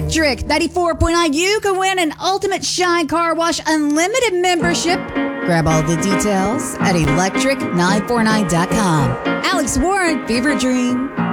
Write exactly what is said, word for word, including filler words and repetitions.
Electric ninety-four point nine, you can win an Ultimate Shine Car Wash Unlimited membership. Grab all the details at electric nine four nine dot com. Alex Warren, Fever Dream.